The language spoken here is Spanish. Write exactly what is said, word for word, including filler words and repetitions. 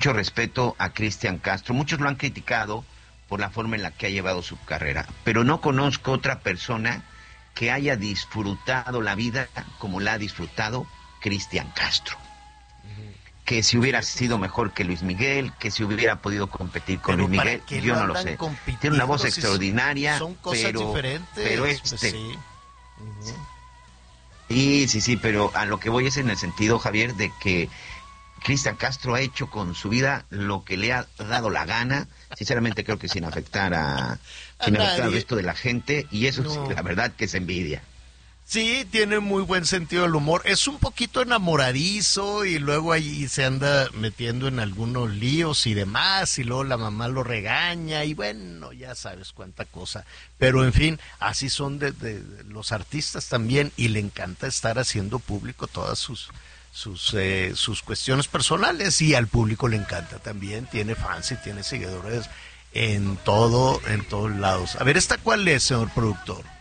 mucho respeto a Cristian Castro. Muchos lo han criticado por la forma en la que ha llevado su carrera, pero no conozco otra persona que haya disfrutado la vida como la ha disfrutado Cristian Castro. Que si hubiera sido mejor que Luis Miguel, que si hubiera podido competir con pero Luis Miguel, yo no lo sé. Tiene una voz extraordinaria, son cosas pero, diferentes, pero este... pues sí. Uh-huh. Sí, sí, sí, pero a lo que voy es en el sentido, Javier, de que Cristian Castro ha hecho con su vida lo que le ha dado la gana, sinceramente creo que sin afectar a, sin afectar al resto de la gente, y eso no. Sí, la verdad que es envidia. Sí, tiene muy buen sentido del humor, es un poquito enamoradizo y luego ahí se anda metiendo en algunos líos y demás, y luego la mamá lo regaña y bueno, ya sabes cuánta cosa, pero en fin, así son de, de, de los artistas también, y le encanta estar haciendo público todas sus sus eh, sus cuestiones personales, y al público le encanta también, tiene fans y tiene seguidores en todo, en todos lados. A ver, ¿esta cuál es, señor productor?